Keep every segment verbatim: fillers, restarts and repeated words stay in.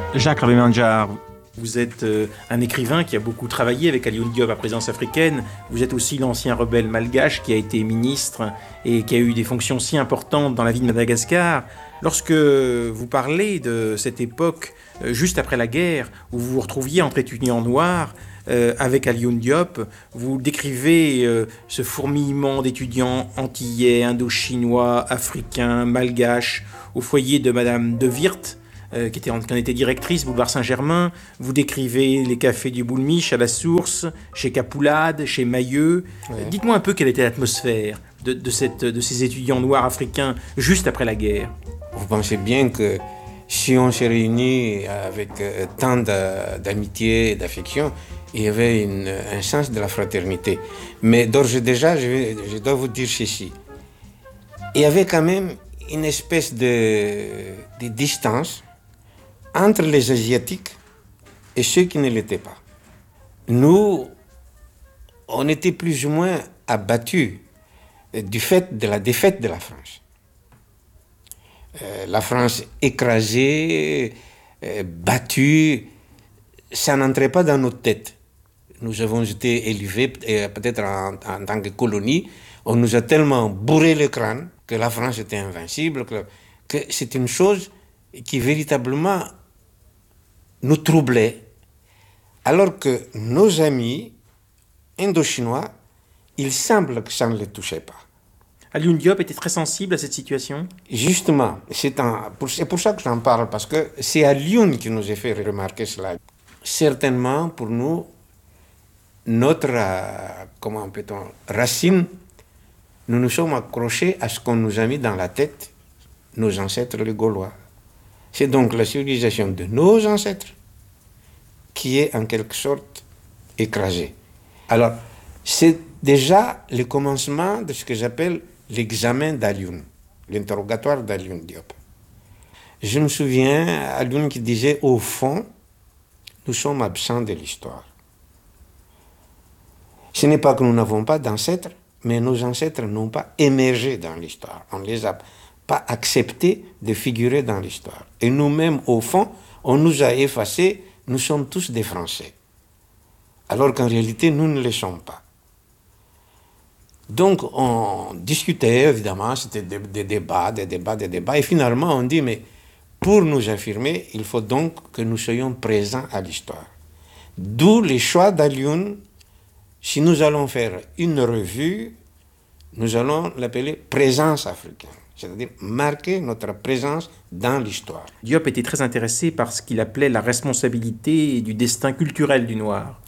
Jacques Ravé-Mandjar, vous êtes euh, un écrivain qui a beaucoup travaillé avec Alioune Diop à Présence africaine. Vous êtes aussi l'ancien rebelle malgache qui a été ministre et qui a eu des fonctions si importantes dans la vie de Madagascar. Lorsque vous parlez de cette époque, euh, juste après la guerre, où vous vous retrouviez entre étudiants noirs, Euh, avec Alioune Diop, vous décrivez euh, ce fourmillement d'étudiants antillais, indochinois, africains, malgaches, au foyer de Madame De Wirth, euh, qui, était, qui en était directrice, boulevard Saint-Germain. Vous décrivez les cafés du Boulmiche à la Source, chez Capoulade, chez Mailleux. Ouais. Dites-moi un peu quelle était l'atmosphère de, de, cette, de ces étudiants noirs africains juste après la guerre. Vous pensez bien que si on s'est réunis avec euh, tant d'amitié et d'affection, il y avait une, un sens de la fraternité. Mais d'ores et déjà, je, vais, je dois vous dire ceci. Il y avait quand même une espèce de, de distance entre les Asiatiques et ceux qui ne l'étaient pas. Nous, on était plus ou moins abattus du fait de la défaite de la France. Euh, la France écrasée, euh, battue, ça n'entrait pas dans notre tête. Nous avons été élevés peut-être en, en tant que colonie. On nous a tellement bourré le crâne que la France était invincible, que, que c'est une chose qui véritablement nous troublait. Alors que nos amis indochinois, il semble que ça ne les touchait pas. Alioune Diop était très sensible à cette situation ? Justement, c'est, un, c'est pour ça que j'en parle, parce que c'est Alioune qui nous a fait remarquer cela. Certainement, pour nous, notre, euh, comment peut-on, racine, nous nous sommes accrochés à ce qu'on nous a mis dans la tête, nos ancêtres les Gaulois. C'est donc la civilisation de nos ancêtres qui est en quelque sorte écrasée. Alors, c'est déjà le commencement de ce que j'appelle l'examen d'Alioune, l'interrogatoire d'Alioune Diop. Je me souviens, Alioune qui disait, au fond, nous sommes absents de l'histoire. Ce n'est pas que nous n'avons pas d'ancêtres, mais nos ancêtres n'ont pas émergé dans l'histoire. On ne les a pas acceptés de figurer dans l'histoire. Et nous-mêmes, au fond, on nous a effacés, nous sommes tous des Français. Alors qu'en réalité, nous ne le sommes pas. Donc, on discutait, évidemment, c'était des, des débats, des débats, des débats, et finalement, on dit, mais pour nous affirmer, il faut donc que nous soyons présents à l'histoire. D'où les choix d'Alioune. Si nous allons faire une revue, nous allons l'appeler présence africaine, c'est-à-dire marquer notre présence dans l'histoire. Diop était très intéressé par ce qu'il appelait la responsabilité du destin culturel du Noir.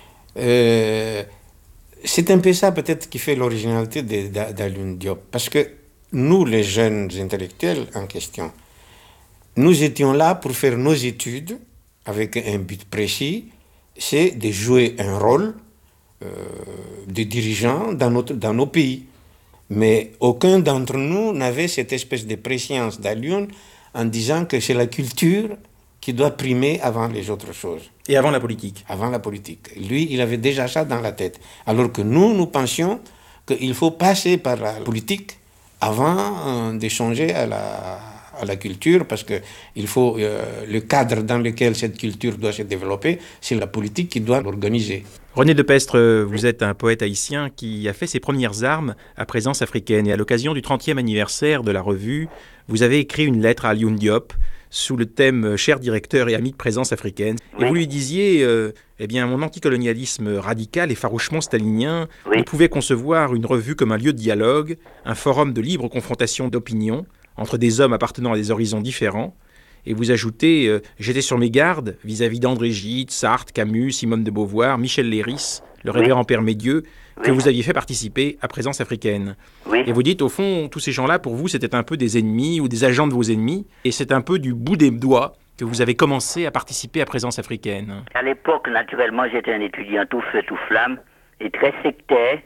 Euh, c'est un peu ça peut-être qui fait l'originalité d'Alioune Diop, parce que nous, les jeunes intellectuels en question, nous étions là pour faire nos études avec un but précis, c'est de jouer un rôle Euh, des dirigeants dans, notre, dans nos pays. Mais aucun d'entre nous n'avait cette espèce de préscience d'Alioune en disant que c'est la culture qui doit primer avant les autres choses. Et avant la politique. Avant la politique. Lui, il avait déjà ça dans la tête. Alors que nous, nous pensions qu'il faut passer par la politique avant euh, d'échanger à la... à la culture, parce que il faut euh, le cadre dans lequel cette culture doit se développer, c'est la politique qui doit l'organiser. René Depestre, vous êtes un poète haïtien qui a fait ses premières armes à Présence africaine, et à l'occasion du trentième anniversaire de la revue, vous avez écrit une lettre à Alioune Diop sous le thème « Cher directeur et ami de Présence africaine ». Et oui. Vous lui disiez euh, « Eh bien, mon anticolonialisme radical et farouchement stalinien oui. ne pouvait concevoir une revue comme un lieu de dialogue, un forum de libre confrontation d'opinions, entre des hommes appartenant à des horizons différents ». Et vous ajoutez euh, « J'étais sur mes gardes vis-à-vis d'André Gide, Sartre, Camus, Simone de Beauvoir, Michel Léris, le oui. révérend Père Médieux, que oui. vous aviez fait participer à Présence africaine. Oui. » Et vous dites, au fond, tous ces gens-là, pour vous, c'était un peu des ennemis ou des agents de vos ennemis. Et c'est un peu du bout des doigts que vous avez commencé à participer à Présence africaine. À l'époque, naturellement, j'étais un étudiant tout feu, tout flamme, et très sectaire.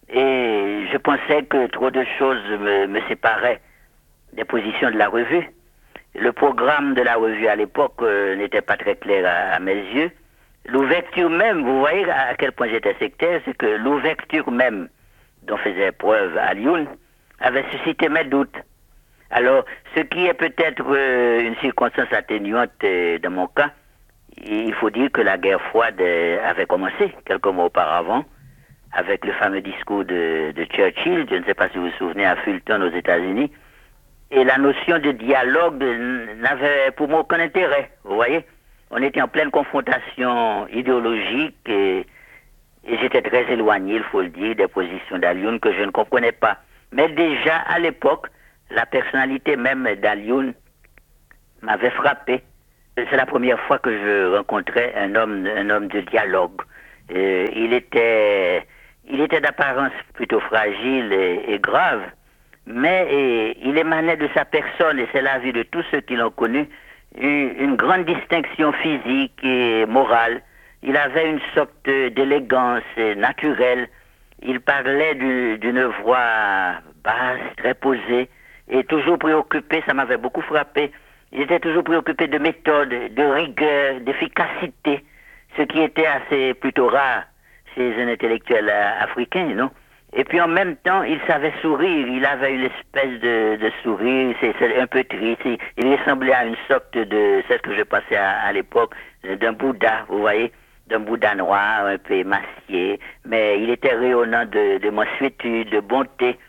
Et je pensais que trop de choses me, me séparaient des positions de la revue. Le programme de la revue à l'époque euh, n'était pas très clair à, à mes yeux. L'ouverture même, vous voyez à quel point j'étais sectaire, c'est que l'ouverture même dont faisait preuve Alioune avait suscité mes doutes. Alors, ce qui est peut-être euh, une circonstance atténuante euh, dans mon cas, il faut dire que la guerre froide euh, avait commencé quelques mois auparavant, avec le fameux discours de, de Churchill, je ne sais pas si vous vous souvenez, à Fulton aux États-Unis, et la notion de dialogue n'avait pour moi aucun intérêt, vous voyez. On était en pleine confrontation idéologique et, et j'étais très éloigné, il faut le dire, des positions d'Alioune que je ne comprenais pas. Mais déjà, à l'époque, la personnalité même d'Alioune m'avait frappé. C'est la première fois que je rencontrais un homme, un homme de dialogue. Euh, il était, il était d'apparence plutôt fragile et, et grave, mais et, il émanait de sa personne, et c'est l'avis de tous ceux qui l'ont connu, une, une grande distinction physique et morale. Il avait une sorte d'élégance naturelle. Il parlait du, d'une voix basse, très posée, et toujours préoccupé, ça m'avait beaucoup frappé. Il était toujours préoccupé de méthode, de rigueur, d'efficacité, ce qui était assez plutôt rare chez un intellectuel africain, non? Et puis en même temps, il savait sourire, il avait une espèce de, de sourire, c'est, c'est un peu triste, il, il ressemblait à une sorte de, c'est ce que je passais à, à l'époque, d'un Bouddha, vous voyez, d'un Bouddha noir, un peu émacié, mais il était rayonnant de, de mansuétude, de bonté.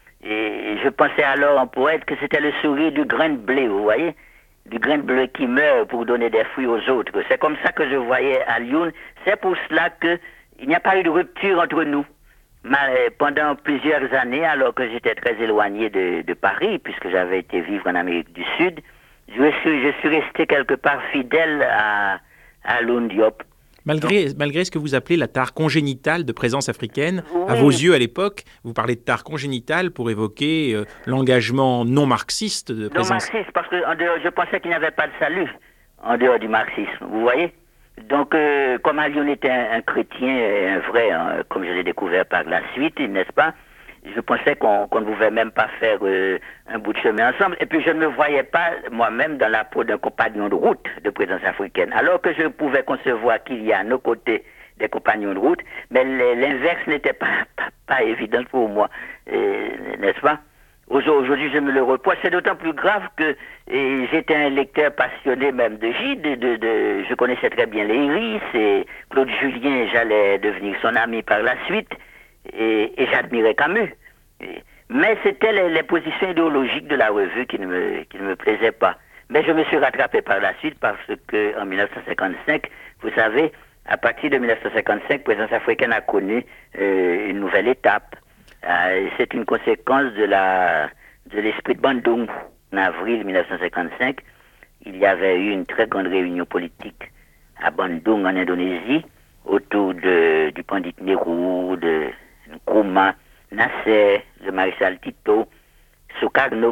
Et je pensais alors en poète que c'était le sourire du grain de blé, vous voyez, du grain de blé qui meurt pour donner des fruits aux autres. C'est comme ça que je voyais Alioune. C'est pour cela qu'il n'y a pas eu de rupture entre nous. Mais pendant plusieurs années, alors que j'étais très éloigné de, de Paris, puisque j'avais été vivre en Amérique du Sud, je suis, je suis resté quelque part fidèle à, à Alioune Diop. Malgré, malgré ce que vous appelez la tare congénitale de présence africaine, oui. À vos yeux à l'époque, vous parlez de tare congénitale pour évoquer euh, l'engagement non marxiste de présence. Non marxiste, parce que en dehors, je pensais qu'il n'y avait pas de salut en dehors du marxisme, vous voyez. Donc, euh, comme Alioune était un, un chrétien, un vrai, hein, comme je l'ai découvert par la suite, n'est-ce pas, je pensais qu'on, qu'on ne pouvait même pas faire euh, un bout de chemin ensemble. Et puis, je ne me voyais pas moi-même dans la peau d'un compagnon de route de présence africaine. Alors que je pouvais concevoir qu'il y a à nos côtés des compagnons de route, mais l'inverse n'était pas, pas, pas évident pour moi, euh, n'est-ce pas? Aujourd'hui, je me le reproche. C'est d'autant plus grave que et, j'étais un lecteur passionné même de Gide. De, de, de, je connaissais très bien les Iris et Claude Julien, j'allais devenir son ami par la suite. Et, et j'admirais Camus. Et, mais c'était les, les positions idéologiques de la revue qui ne, me, qui ne me plaisaient pas. Mais je me suis rattrapé par la suite parce que en dix-neuf cent cinquante-cinq, vous savez, à partir de dix-neuf cent cinquante-cinq, Présence africaine a connu euh, une nouvelle étape. Euh, c'est une conséquence de, la, de l'esprit de Bandung. En avril dix-neuf cent cinquante-cinq, il y avait eu une très grande réunion politique à Bandung, en Indonésie, autour de, du Pandit Nehru, de Nkrumah, Nasser, le maréchal Tito, Sukarno,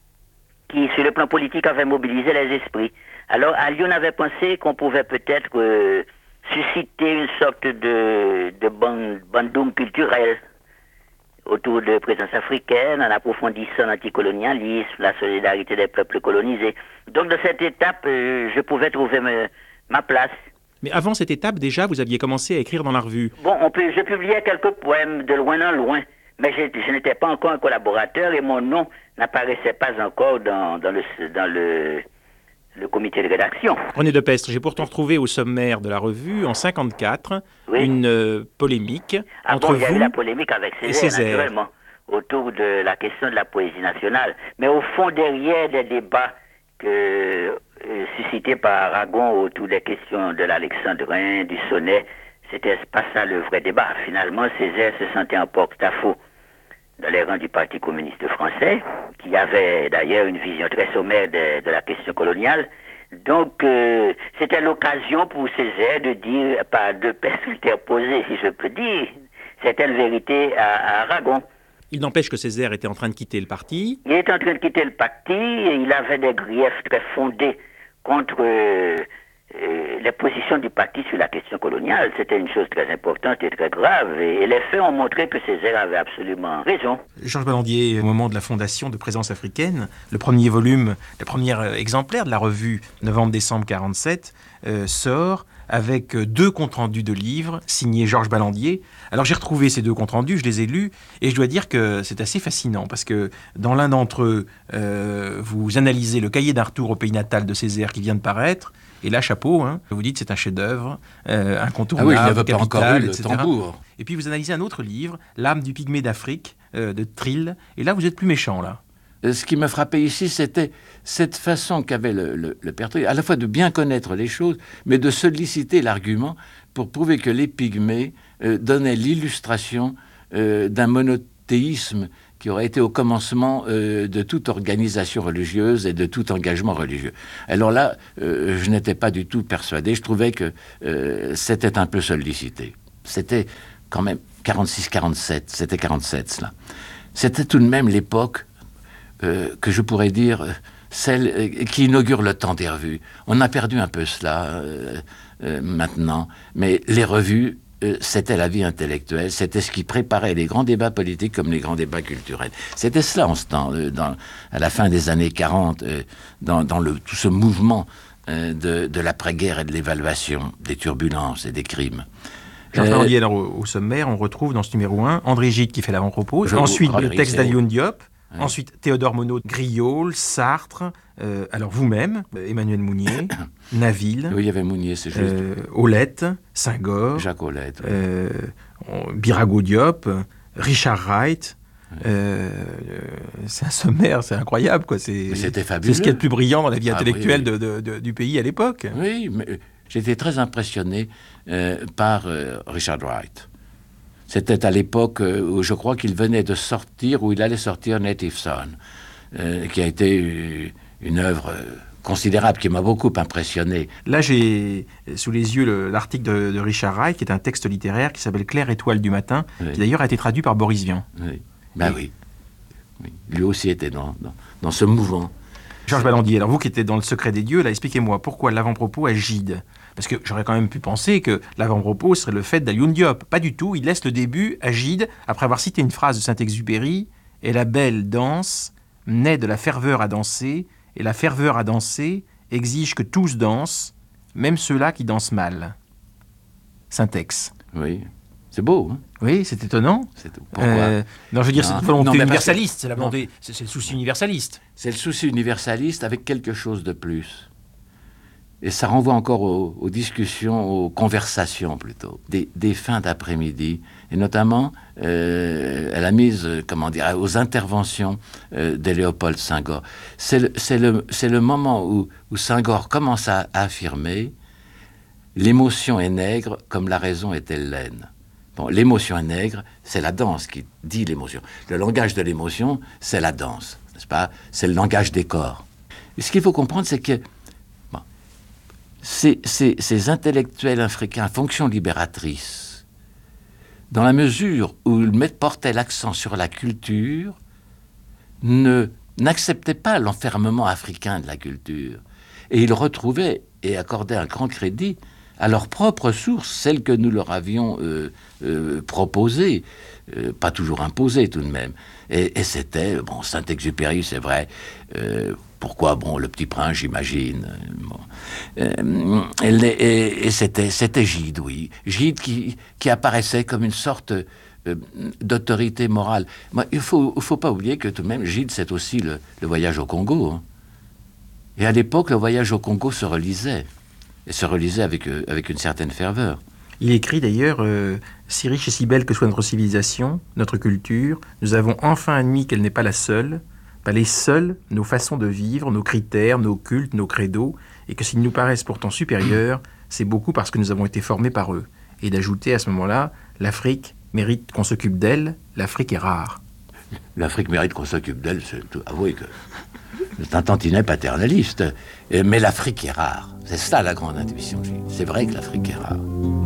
qui, sur le plan politique, avait mobilisé les esprits. Alors, Alioune avait pensé qu'on pouvait peut-être euh, susciter une sorte de, de Bandung culturel autour de présence africaine, en approfondissant l'anticolonialisme, la solidarité des peuples colonisés. Donc, dans cette étape, euh, je pouvais trouver me, ma place. Mais avant cette étape, déjà, vous aviez commencé à écrire dans la revue. Bon, on peut, je publiais quelques poèmes de loin en loin, mais je, je n'étais pas encore un collaborateur et mon nom n'apparaissait pas encore dans, dans, le, dans le, le comité de rédaction. René Depestre, j'ai pourtant retrouvé au sommaire de la revue, en cinquante-quatre, oui. une euh, polémique ah entre bon, vous il y a eu la polémique avec Césaire, Césaire, naturellement, autour de la question de la poésie nationale. Mais au fond, derrière des débats que, euh, suscités par Aragon autour des questions de l'alexandrin, du sonnet, c'était pas ça le vrai débat. Finalement, Césaire se sentait en porte-à-faux dans les rangs du Parti communiste français, qui avait d'ailleurs une vision très sommaire de, de la question coloniale. Donc, euh, c'était l'occasion pour Césaire de dire, par deux personnes interposées, si je peux dire, certaines vérités à, à Aragon. Il n'empêche que Césaire était en train de quitter le parti. Il était en train de quitter le parti et il avait des griefs très fondés contre euh, euh, les positions du parti sur la question coloniale. C'était une chose très importante et très grave. Et, et les faits ont montré que Césaire avait absolument raison. Georges Ballandier, au moment de la fondation de Présence africaine, le premier volume, le premier exemplaire de la revue, novembre-décembre quarante-sept, euh, sort avec deux comptes rendus de livres signés Georges Ballandier. Alors j'ai retrouvé ces deux comptes rendus, je les ai lus, et je dois dire que c'est assez fascinant, parce que dans l'un d'entre eux, euh, vous analysez le cahier d'un retour au pays natal de Césaire qui vient de paraître, et là, chapeau, hein, vous dites c'est un chef-d'œuvre, euh, incontournable, ah oui, il n'avait capital, pas encore eu le et cetera. tambour. Et puis vous analysez un autre livre, L'âme du pygmée d'Afrique, euh, de Trill, et là vous êtes plus méchant, là. Ce qui me frappait ici, c'était cette façon qu'avait le, le, le père Trill, à la fois de bien connaître les choses, mais de solliciter l'argument pour prouver que les pygmées euh, donnaient l'illustration euh, d'un monothéisme qui aurait été au commencement euh, de toute organisation religieuse et de tout engagement religieux. Alors là, euh, je n'étais pas du tout persuadé, je trouvais que euh, c'était un peu sollicité. C'était quand même quarante-six quarante-sept, c'était quarante-sept cela. C'était tout de même l'époque Euh, que je pourrais dire, euh, celle euh, qui inaugure le temps des revues. On a perdu un peu cela euh, euh, maintenant, mais les revues, euh, c'était la vie intellectuelle, c'était ce qui préparait les grands débats politiques comme les grands débats culturels. C'était cela en ce temps, euh, dans, à la fin des années quarante, euh, dans, dans le, tout ce mouvement euh, de, de l'après-guerre et de l'évaluation, des turbulences et des crimes. Georges Ballandier, alors au, au sommaire, on retrouve dans ce numéro un André Gide qui fait l'avant-propos, Je ensuite vous- le texte c'est- d'Alioune Diop, Ouais. ensuite Théodore Monod, Griaule, Sartre, euh, alors vous-même, euh, Emmanuel Mounier, Naville, Oui, il y avait Mounier, c'est juste. euh, Aulette, Senghor, Jacques Aulette. Oui. euh, on- Birago Diop, Richard Wright. Euh, euh, c'est un sommaire, c'est incroyable, quoi. C'est, Mais c'était c'est fabuleux. ce qu'il y a de plus brillant dans la vie Ah, intellectuelle oui, oui. de- de- de- du pays à l'époque. Oui, mais euh, j'étais très impressionné euh, par euh, Richard Wright. C'était à l'époque euh, où je crois qu'il venait de sortir, où il allait sortir Native Son, euh, qui a été euh, une œuvre euh, considérable, qui m'a beaucoup impressionné. Là, j'ai sous les yeux le- l'article de, de Richard Wright, qui est un texte littéraire qui s'appelle Claire étoile du matin, Oui. qui d'ailleurs a été traduit par Boris Vian. Oui. Ben oui. Oui. Lui aussi était dans, dans, dans ce mouvement. Georges Ballandier, alors vous qui étiez dans le secret des dieux, là, expliquez-moi pourquoi l'avant-propos à Gide. Parce que j'aurais quand même pu penser que l'avant-propos serait le fait d'Alioune Diop. Pas du tout, il laisse le début à Gide, après avoir cité une phrase de Saint-Exupéry, « Et la belle danse naît de la ferveur à danser, et la ferveur à danser exige que tous dansent, même ceux-là qui dansent mal. » Syntaxe. Oui. C'est beau, hein? Oui, c'est étonnant. C'est tout. Pourquoi Euh, non, je veux dire, Non. c'est une volonté Non, mais parce que- universaliste, c'est la Non. volonté, c'est c'est le souci universaliste. C'est le souci universaliste avec quelque chose de plus. Et ça renvoie encore aux, aux discussions, aux conversations plutôt, des, des fins d'après-midi, et notamment euh, à la mise, euh, comment dire, aux interventions euh, de Léopold Senghor. C'est le, c'est le, c'est le moment où, où Senghor commence à, à affirmer « l'émotion est nègre comme la raison est hellène ». Bon, l'émotion est nègre, c'est la danse qui dit l'émotion. Le langage de l'émotion, c'est la danse, n'est-ce pas? C'est le langage des corps. Et ce qu'il faut comprendre, c'est que bon, ces, ces, ces intellectuels africains à fonction libératrice, dans la mesure où ils mettent- portaient l'accent sur la culture, ne, n'acceptaient pas l'enfermement africain de la culture. Et ils retrouvaient et accordaient un grand crédit à leurs propres sources, celles que nous leur avions euh, euh, proposées, euh, pas toujours imposées tout de même. Et, et c'était, bon, Saint-Exupéry, c'est vrai, euh, pourquoi, bon, Le Petit Prince, j'imagine. Bon. Euh, et, et, et c'était, c'était Gide, oui. Gide qui, qui apparaissait comme une sorte euh, d'autorité morale. Moi, il ne faut, il faut pas oublier que tout de même, Gide, c'est aussi le, le voyage au Congo. Hein. Et à l'époque, le voyage au Congo se relisait. Et se relisait avec, euh, avec une certaine ferveur. Il écrit d'ailleurs euh, « Si riche et si belle que soit notre civilisation, notre culture, nous avons enfin admis qu'elle n'est pas la seule, pas les seules, nos façons de vivre, nos critères, nos cultes, nos credos, et que s'ils nous paraissent pourtant supérieurs, c'est beaucoup parce que nous avons été formés par eux. » Et d'ajouter à ce moment-là « L'Afrique mérite qu'on s'occupe d'elle, l'Afrique est rare. » L'Afrique mérite qu'on s'occupe d'elle, c'est tout. Avouez que c'est un tantinet paternaliste. Et- Mais l'Afrique est rare. C'est ça la grande intuition. C'est vrai que l'Afrique est rare.